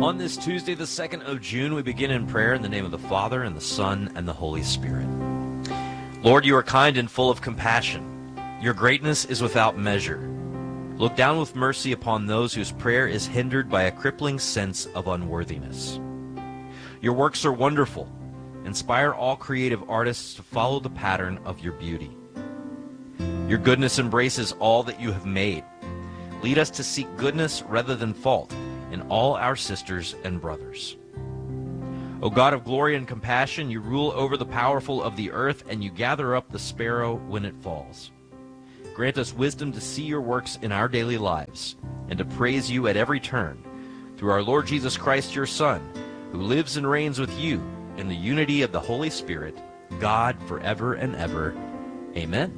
On this Tuesday, the 2nd of June, we begin in prayer in the name of the Father, and the Son, and the Holy Spirit. Lord, you are kind and full of compassion. Your greatness is without measure. Look down with mercy upon those whose prayer is hindered by a crippling sense of unworthiness. Your works are wonderful. Inspire all creative artists to follow the pattern of your beauty. Your goodness embraces all that you have made. Lead us to seek goodness rather than fault in all our sisters and brothers. O God of glory and compassion, you rule over the powerful of the earth, and you gather up the sparrow when it falls. Grant us wisdom to see your works in our daily lives, and to praise you at every turn, through our Lord Jesus Christ, your Son, who lives and reigns with you in the unity of the Holy Spirit, God forever and ever. Amen.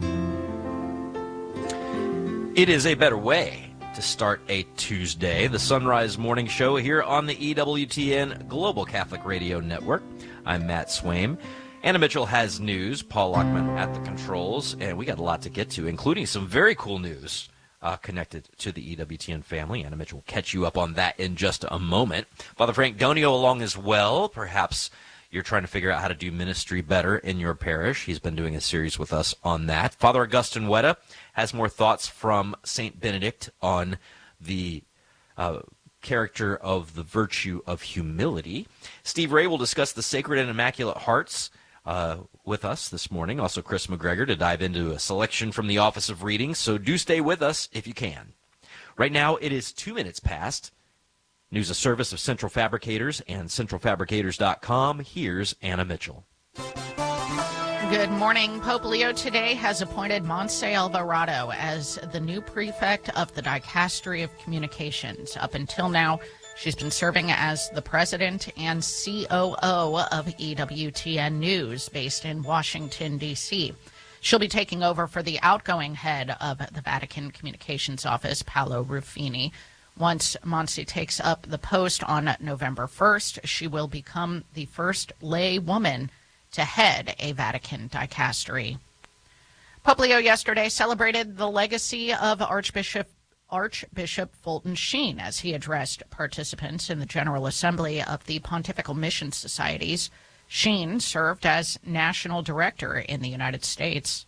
It is a better way to start a Tuesday, the Sunrise Morning Show here on the EWTN Global Catholic Radio Network. I'm Matt Swaim. Anna Mitchell has news, Paul Lockman at the controls, and we got a lot to get to, including some very cool news connected to the EWTN family. Anna Mitchell will catch you up on that in just a moment. Father Frank Donio along as well. Perhaps you're trying to figure out how to do ministry better in your parish. He's been doing a series with us on that. Father Augustine Wetta has more thoughts from St. Benedict on the character of the virtue of humility. Steve Ray will discuss the Sacred and Immaculate Hearts with us this morning. Also Chris McGregor to dive into a selection from the Office of Reading. So do stay with us if you can. Right now it is 2 minutes past. News, a service of Central Fabricators and centralfabricators.com. Here's Anna Mitchell. Good morning. Pope Leo today has appointed Montse Alvarado as the new prefect of the Dicastery of Communications. Up until now, she's been serving as the president and COO of EWTN News, based in Washington, D.C. She'll be taking over for the outgoing head of the Vatican Communications Office, Paolo Ruffini. Once Montse takes up the post on November 1st, she will become the first lay woman to head a Vatican dicastery. Pope Leo yesterday celebrated the legacy of Archbishop Fulton Sheen as he addressed participants in the General Assembly of the Pontifical Mission Societies. Sheen served as national director in the United States.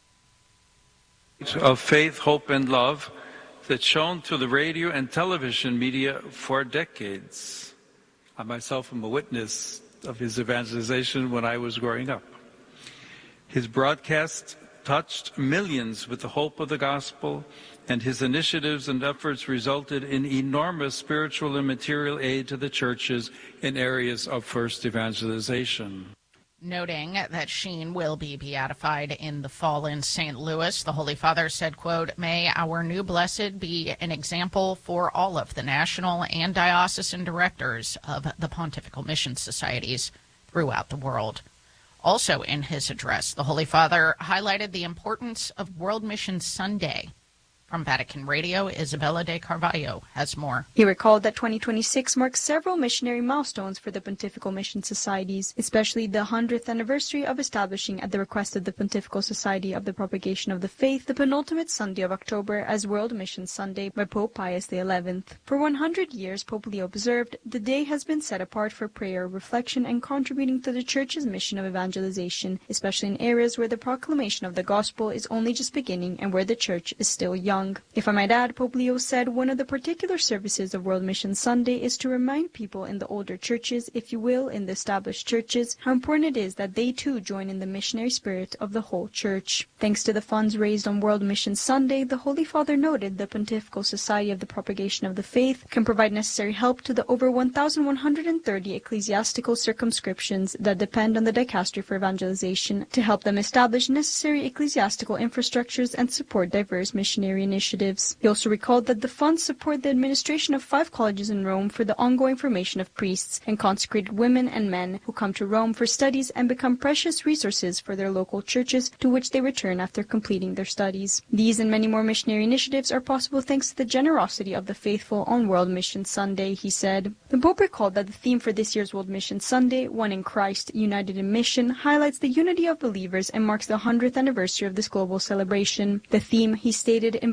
Of faith, hope, and love that's shown through the radio and television media for decades. I myself am a witness of his evangelization when I was growing up. His broadcast touched millions with the hope of the gospel, and his initiatives and efforts resulted in enormous spiritual and material aid to the churches in areas of first evangelization. Noting that Sheen will be beatified in the fall in St. Louis, the Holy Father said, quote, "May our new blessed be an example for all of the national and diocesan directors of the Pontifical Mission Societies throughout the world." Also in his address, the Holy Father highlighted the importance of World Mission Sunday. From Vatican Radio, Isabella de Carvalho has more. He recalled that 2026 marks several missionary milestones for the Pontifical Mission Societies, especially the 100th anniversary of establishing, at the request of the Pontifical Society of the Propagation of the Faith, the penultimate Sunday of October as World Mission Sunday by Pope Pius XI. For 100 years, Pope Leo observed, the day has been set apart for prayer, reflection, and contributing to the Church's mission of evangelization, especially in areas where the proclamation of the gospel is only just beginning and where the Church is still young. If I might add, Pope Leo said one of the particular services of World Mission Sunday is to remind people in the older churches, if you will, in the established churches, how important it is that they too join in the missionary spirit of the whole Church. Thanks to the funds raised on World Mission Sunday, the Holy Father noted the Pontifical Society of the Propagation of the Faith can provide necessary help to the over 1,130 ecclesiastical circumscriptions that depend on the Dicastery for Evangelization to help them establish necessary ecclesiastical infrastructures and support diverse missionary initiatives. He also recalled that the funds support the administration of 5 colleges in Rome for the ongoing formation of priests and consecrated women and men who come to Rome for studies and become precious resources for their local churches to which they return after completing their studies. These and many more missionary initiatives are possible thanks to the generosity of the faithful on World Mission Sunday, he said. The Pope recalled that the theme for this year's World Mission Sunday, One in Christ, United in Mission, highlights the unity of believers and marks the 100th anniversary of this global celebration. The theme, he stated, invites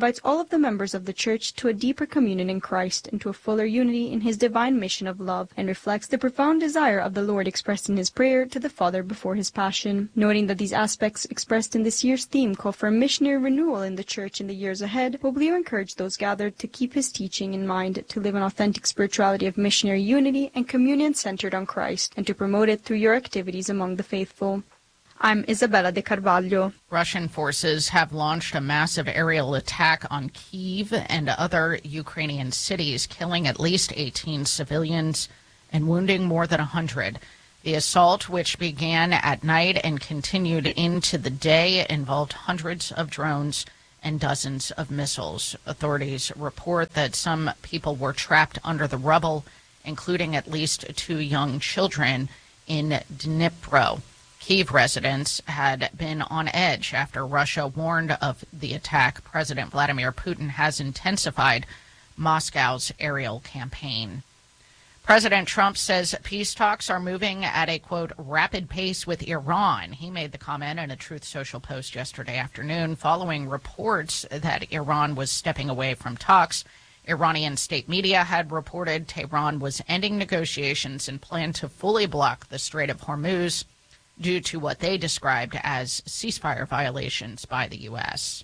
invites all of the members of the Church to a deeper communion in Christ and to a fuller unity in his divine mission of love, and reflects the profound desire of the Lord expressed in his prayer to the Father before his Passion. Noting that these aspects expressed in this year's theme call for a missionary renewal in the Church in the years ahead, Pope Leo encouraged those gathered to keep his teaching in mind, to live an authentic spirituality of missionary unity and communion centered on Christ, and to promote it through your activities among the faithful. I'm Isabella de Carvalho. Russian forces have launched a massive aerial attack on Kyiv and other Ukrainian cities, killing at least 18 civilians and wounding more than 100. The assault, which began at night and continued into the day, involved hundreds of drones and dozens of missiles. Authorities report that some people were trapped under the rubble, including at least 2 young children in Dnipro. Kyiv residents had been on edge after Russia warned of the attack. President Vladimir Putin has intensified Moscow's aerial campaign. President Trump says peace talks are moving at a, quote, rapid pace with Iran. He made the comment in a Truth Social post yesterday afternoon following reports that Iran was stepping away from talks. Iranian state media had reported Tehran was ending negotiations and planned to fully block the Strait of Hormuz due to what they described as ceasefire violations by the U.S.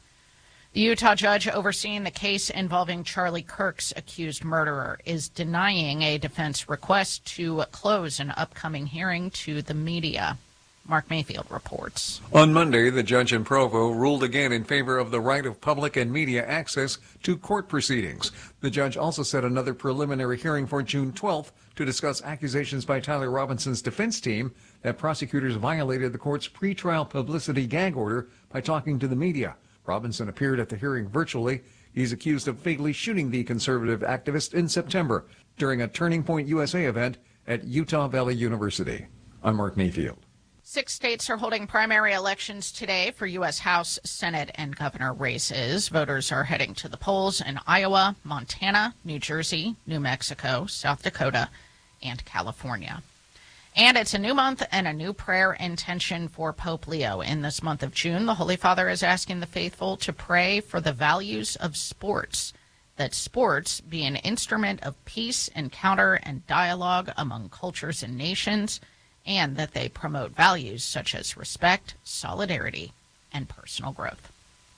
The Utah judge overseeing the case involving Charlie Kirk's accused murderer is denying a defense request to close an upcoming hearing to the media. Mark Mayfield reports. On Monday, the judge in Provo ruled again in favor of the right of public and media access to court proceedings. The judge also set another preliminary hearing for June 12th to discuss accusations by Tyler Robinson's defense team that prosecutors violated the court's pretrial publicity gag order by talking to the media. Robinson appeared at the hearing virtually. He's accused of fatally shooting the conservative activist in September during a Turning Point USA event at Utah Valley University. I'm Mark Mayfield. 6 states are holding primary elections today for U.S. House, Senate, and governor races. Voters are heading to the polls in Iowa, Montana, New Jersey, New Mexico, South Dakota, and California. And it's a new month and a new prayer intention for Pope Leo. In this month of June, the Holy Father is asking the faithful to pray for the values of sports, that sports be an instrument of peace, encounter, and dialogue among cultures and nations, and that they promote values such as respect, solidarity, and personal growth.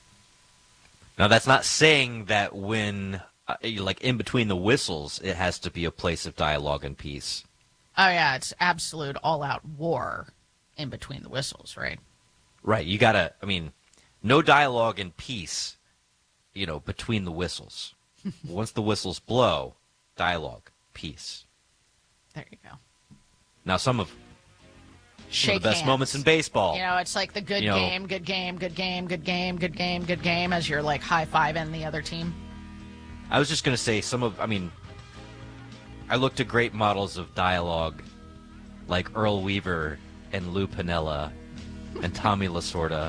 Now, that's not saying that when, like in between the whistles, it has to be a place of dialogue and peace. Oh, yeah, it's absolute all-out war in between the whistles, right? Right, you gotta, no dialogue and peace, between the whistles. Once the whistles blow, dialogue, peace. There you go. Now, some of the best hands. moments in baseball. It's like the good game, good game, good game, good game, good game, good game, as you're like high-fiving the other team. I was just going to say I looked at great models of dialogue like Earl Weaver and Lou Piniella and Tommy Lasorda.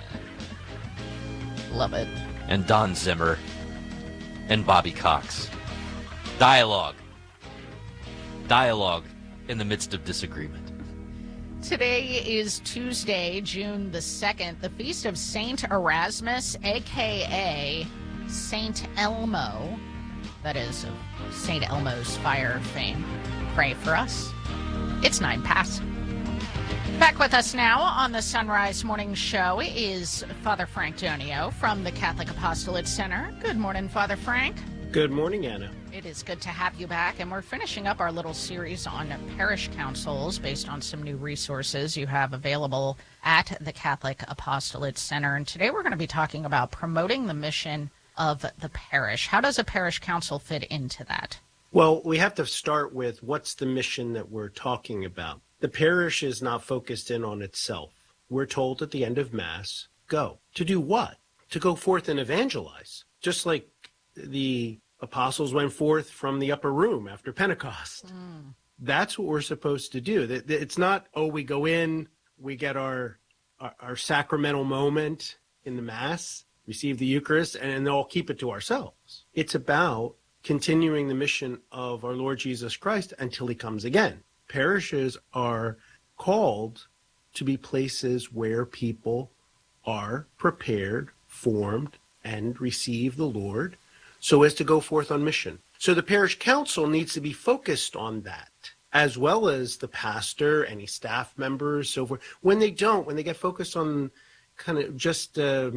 Love it. And Don Zimmer and Bobby Cox. Dialogue. Dialogue in the midst of disagreement. Today is Tuesday, June the 2nd, the feast of Saint Erasmus, a.k.a. Saint Elmo. That is of Saint Elmo's fire fame. Pray for us. It's 9 past. Back with us now on the Sunrise Morning Show is Father Frank Donio from the Catholic Apostolate Center. Good morning, Father Frank. Good morning, Anna. It is good to have you back, and we're finishing up our little series on parish councils based on some new resources you have available at the Catholic Apostolate Center. And today we're going to be talking about promoting the mission of the parish. How does a parish council fit into that? Well, we have to start with what's the mission that we're talking about. The parish is not focused in on itself. We're told at the end of Mass, go. To do what? To go forth and evangelize. Just like the apostles went forth from the upper room after Pentecost. That's what we're supposed to do. It's not, we go in, we get our sacramental moment in the Mass, receive the Eucharist, and then all keep it to ourselves. It's about continuing the mission of our Lord Jesus Christ until he comes again. Parishes are called to be places where people are prepared, formed, and receive the Lord so as to go forth on mission. So the parish council needs to be focused on that, as well as the pastor, any staff members, so forth. When they get focused on kind of just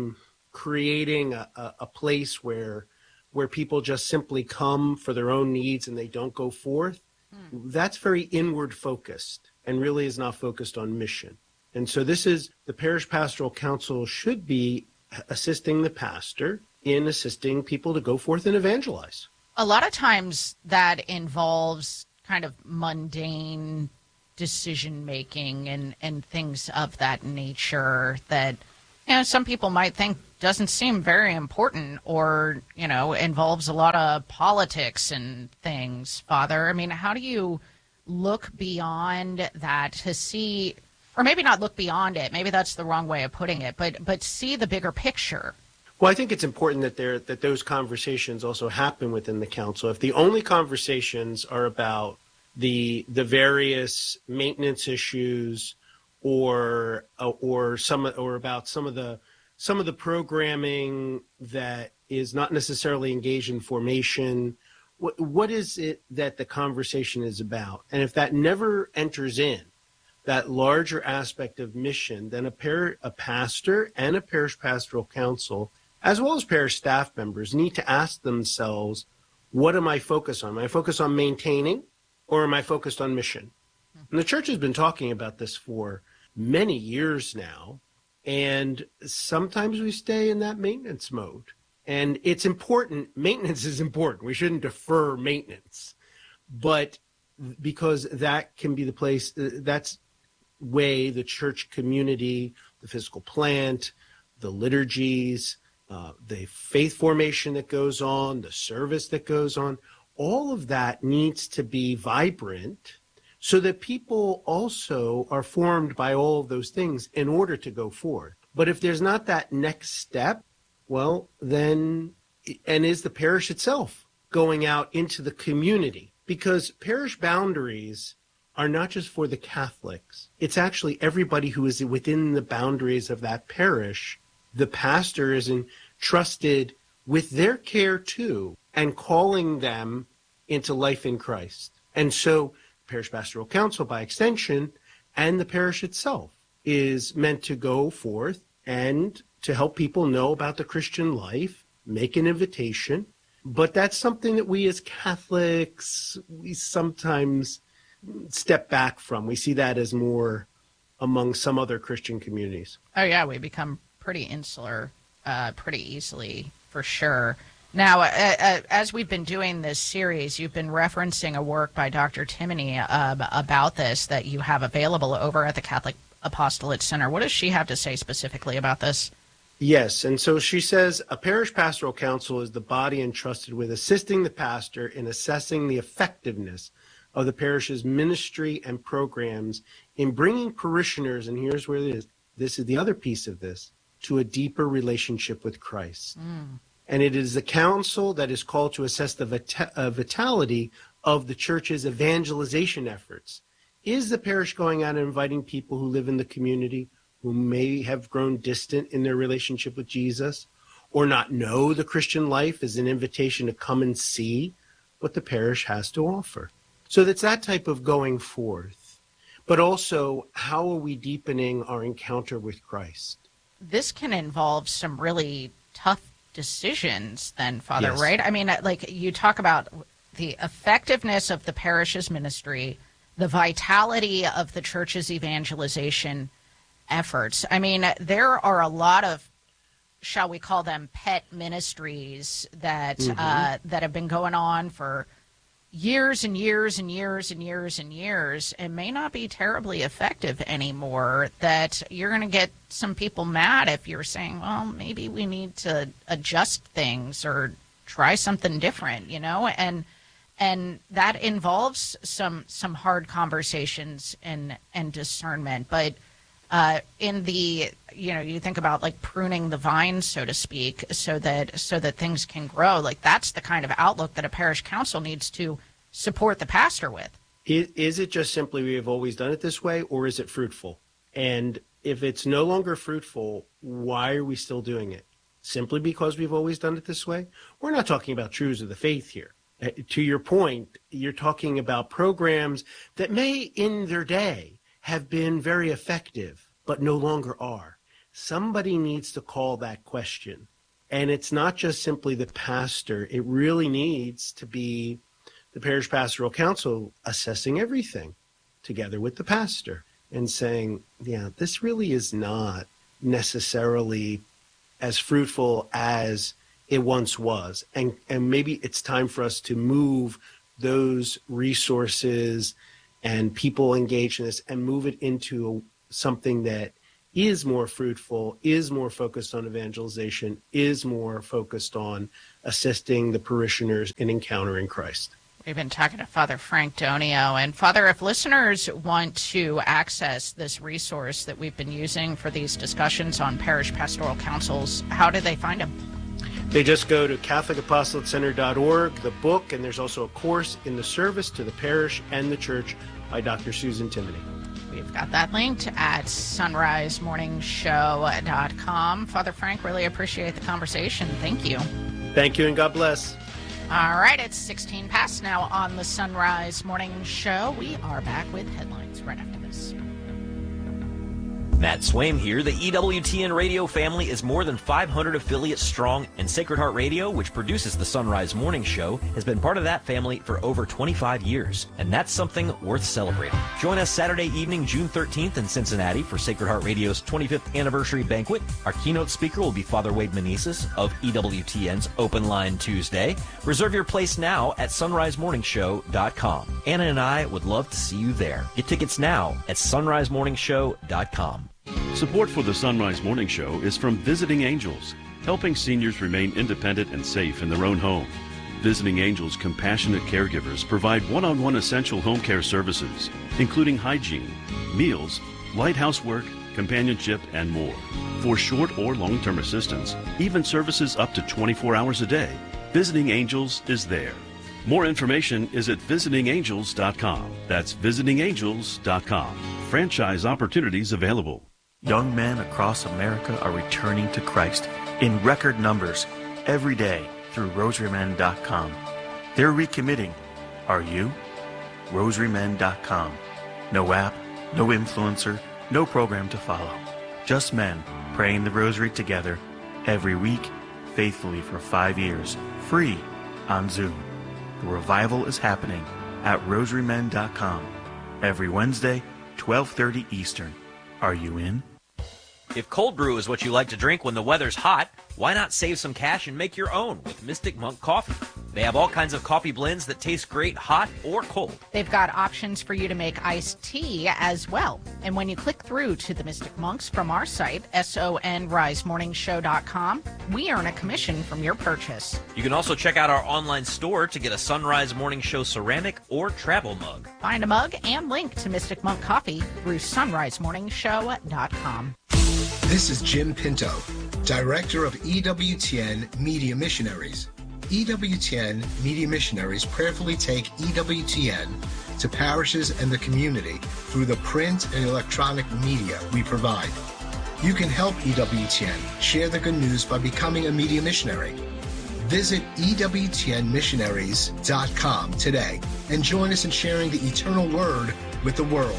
creating a place where people just simply come for their own needs and they don't go forth, that's very inward focused and really is not focused on mission. And so the parish pastoral council should be assisting the pastor in assisting people to go forth and evangelize. A lot of times that involves kind of mundane decision making and things of that nature that, some people might think doesn't seem very important, or, involves a lot of politics and things, Father. I mean, how do you look beyond that to see, or maybe not look beyond it, maybe that's the wrong way of putting it, but see the bigger picture? Well, I think it's important that those conversations also happen within the council. If the only conversations are about the various maintenance issues or about some of the programming that is not necessarily engaged in formation, what is it that the conversation is about? And if that never enters in, that larger aspect of mission, then a pastor and a parish pastoral council, as well as parish staff members, need to ask themselves, what am I focused on? Am I focused on maintaining, or am I focused on mission? And the church has been talking about this for many years now, and sometimes we stay in that maintenance mode. And it's important. Maintenance is important. We shouldn't defer maintenance. But because that can be the place, that's way the church community, the physical plant, the liturgies, the faith formation that goes on, the service that goes on, all of that needs to be vibrant so that people also are formed by all of those things in order to go forth. But if there's not that next step, well, then, and is the parish itself going out into the community? Because parish boundaries are not just for the Catholics. It's actually everybody who is within the boundaries of that parish. The pastor is entrusted with their care too, and calling them into life in Christ. And so parish pastoral council, by extension, and the parish itself is meant to go forth and to help people know about the Christian life, make an invitation. But that's something that we as Catholics, we sometimes step back from. We see that as more among some other Christian communities. Oh, yeah, we become pretty insular pretty easily, for sure. Now, as we've been doing this series, you've been referencing a work by Dr. Timoney about this that you have available over at the Catholic Apostolate Center. What does she have to say specifically about this? Yes, and so she says, a parish pastoral council is the body entrusted with assisting the pastor in assessing the effectiveness of the parish's ministry and programs in bringing parishioners, and here's where it is, this is the other piece of this, to a deeper relationship with Christ. And it is the council that is called to assess the vitality of the church's evangelization efforts. Is the parish going out and inviting people who live in the community who may have grown distant in their relationship with Jesus, or not know the Christian life as an invitation to come and see what the parish has to offer? So that's that type of going forth. But also, how are we deepening our encounter with Christ? This can involve some really tough decisions then, Father, Yes. right? I mean, like you talk about the effectiveness of the parish's ministry, the vitality of the church's evangelization efforts. I mean, there are a lot of, shall we call them, pet ministries that that have been going on for years and years and years and years and years, and may not be terribly effective anymore, that you're going to get some people mad if you're saying, well, maybe we need to adjust things or try something different, and that involves some hard conversations and discernment. But in the, you think about like pruning the vine, so to speak, so that things can grow. Like that's the kind of outlook that a parish council needs to support the pastor with. Is it just simply we have always done it this way, or is it fruitful? And if it's no longer fruitful, why are we still doing it? simply because we've always done it this way. We're not talking about truths of the faith here. To your point, you're talking about programs that may in their day have been very effective, but no longer are. Somebody needs to call that question. And it's not just simply the pastor. It really needs to be the parish pastoral council assessing everything together with the pastor and saying, yeah, this really is not necessarily as fruitful as it once was. And maybe it's time for us to move those resources and people engaged in this and move it into something that is more fruitful, is more focused on evangelization, is more focused on assisting the parishioners in encountering Christ. We've been talking to Father Frank Donio. And Father, if listeners want to access this resource that we've been using for these discussions on parish pastoral councils, how do they find them? They just go to CatholicApostolatecenter.org, the book, and there's also a course in the service to the parish and the church by Dr. Susan Timoney. We've got that linked at sunrisemorningshow.com. Father Frank, really appreciate the conversation. Thank you. Thank you, and God bless. All right, it's 16 past now on the Sunrise Morning Show. We are back with headlines right after this. Matt Swaim here. The EWTN radio family is more than 500 affiliates strong, and Sacred Heart Radio, which produces the Sunrise Morning Show, has been part of that family for over 25 years, and that's something worth celebrating. Join us Saturday evening, June 13th in Cincinnati for Sacred Heart Radio's 25th anniversary banquet. Our keynote speaker will be Father Wade Meneses of EWTN's Open Line Tuesday. Reserve your place now at sunrisemorningshow.com. Anna and I would love to see you there. Get tickets now at sunrisemorningshow.com. Support for the Sunrise Morning Show is from Visiting Angels, helping seniors remain independent and safe in their own home. Visiting Angels compassionate caregivers provide one-on-one essential home care services, including hygiene, meals, light housework, companionship, and more. For short or long-term assistance, even services up to 24 hours a day, Visiting Angels is there. More information is at visitingangels.com. That's visitingangels.com. Franchise opportunities available. Young men across America are returning to Christ in record numbers every day through rosarymen.com. They're recommitting. Are you? rosarymen.com. No app, no influencer, no program to follow. Just men praying the rosary together every week, faithfully for 5 years, free on Zoom. The revival is happening at rosarymen.com every Wednesday, 12:30 Eastern. Are you in? If cold brew is what you like to drink when the weather's hot, why not save some cash and make your own with Mystic Monk Coffee? They have all kinds of coffee blends that taste great hot or cold. They've got options for you to make iced tea as well. And when you click through to the Mystic Monks from our site, sonrisemorningshow.com, we earn a commission from your purchase. You can also check out our online store to get a Sunrise Morning Show ceramic or travel mug. Find a mug and link to Mystic Monk Coffee through sunrisemorningshow.com. This is Jim Pinto, Director of EWTN Media Missionaries. EWTN Media Missionaries prayerfully take EWTN to parishes and the community through the print and electronic media we provide. You can help EWTN share the good news by becoming a media missionary. Visit EWTNmissionaries.com today and join us in sharing the eternal word with the world.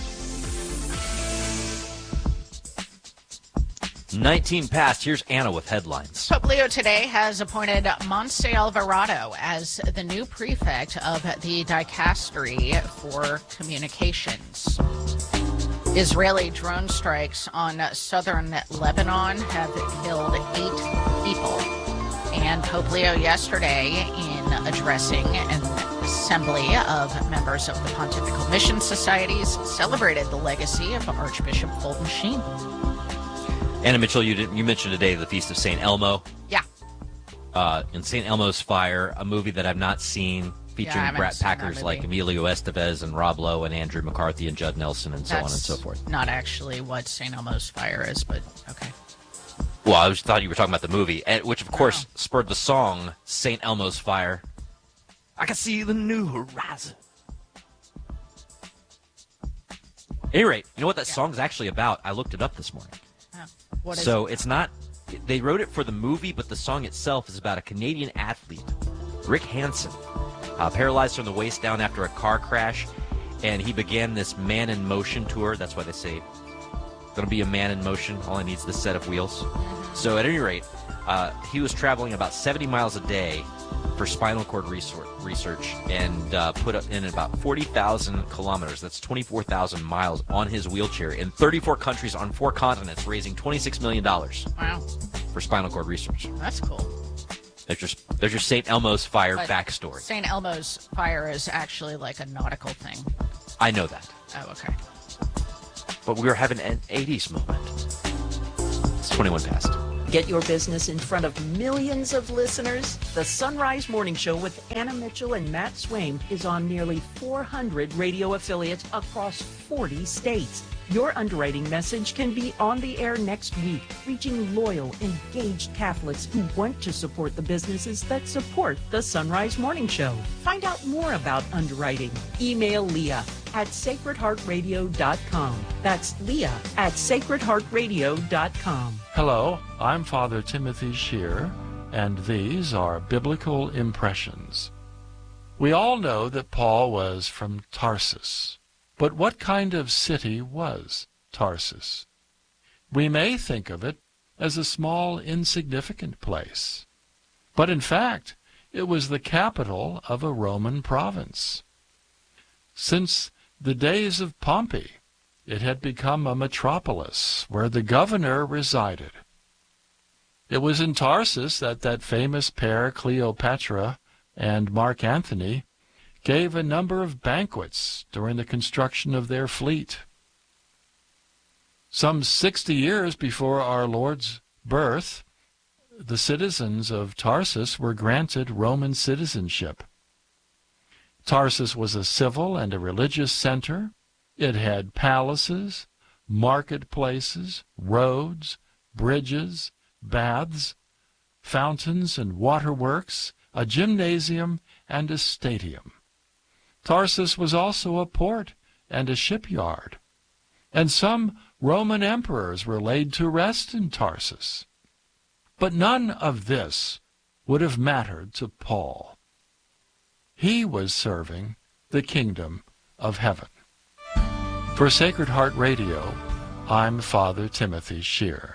19 past. Here's Anna with headlines. Pope Leo today has appointed Montse Alvarado as the new prefect of the Dicastery for Communications. Israeli drone strikes on southern Lebanon have killed 8 people. And Pope Leo yesterday, in addressing an assembly of members of the Pontifical Mission Societies, celebrated the legacy of Archbishop Fulton Sheen. Anna Mitchell, you mentioned today the Feast of St. Elmo. Yeah. In St. Elmo's Fire, a movie that I've not seen, featuring Brat Packers like Emilio Estevez and Rob Lowe and Andrew McCarthy and Judd Nelson and so on and so forth. Not actually what St. Elmo's Fire is, but okay. Well, I just thought you were talking about the movie, which of course spurred the song St. Elmo's Fire. I can see the new horizon. At any rate, you know what that song's actually about? I looked it up this morning. What is so it? it's not they wrote it for the movie, but the song itself is about a Canadian athlete, Rick Hansen, paralyzed from the waist down after a car crash, and he began this Man in Motion tour. That's why they say going to be a man in motion. All he needs is the set of wheels. So at any rate, he was traveling about 70 miles a day for spinal cord research and put in about 40,000 kilometers. That's 24,000 miles on his wheelchair in 34 countries on 4 continents, raising $26 million. Wow. For spinal cord research. That's cool. There's your St. Elmo's Fire backstory. St. Elmo's Fire is actually like a nautical thing. I know that. Oh, okay. But we were having an 80s moment. It's 21 past. Get your business in front of millions of listeners. The Sunrise Morning Show with Anna Mitchell and Matt Swaim is on nearly 400 radio affiliates across 40 states. Your underwriting message can be on the air next week, reaching loyal, engaged Catholics who want to support the businesses that support the Sunrise Morning Show. Find out more about underwriting. Email Leah at sacredheartradio.com. That's Leah at sacredheartradio.com. Hello, I'm Father Timothy Shear, and these are Biblical Impressions. We all know that Paul was from Tarsus. But what kind of city was Tarsus? We may think of it as a small, insignificant place. But in fact, it was the capital of a Roman province. Since the days of Pompey, it had become a metropolis where the governor resided. It was in Tarsus that famous pair, Cleopatra and Mark Antony, gave a number of banquets during the construction of their fleet. Some 60 years before our Lord's birth, the citizens of Tarsus were granted Roman citizenship. Tarsus was a civil and a religious center. It had palaces, marketplaces, roads, bridges, baths, fountains and waterworks, a gymnasium, and a stadium. Tarsus was also a port and a shipyard, and some Roman emperors were laid to rest in Tarsus. But none of this would have mattered to Paul. He was serving the kingdom of heaven. For Sacred Heart Radio, I'm Father Timothy Shear.